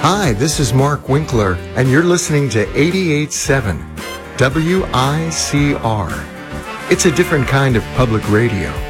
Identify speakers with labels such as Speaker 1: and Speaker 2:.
Speaker 1: Hi, this is Mark Winkler, and you're listening to 88.7 WICR. It's a different kind of public radio.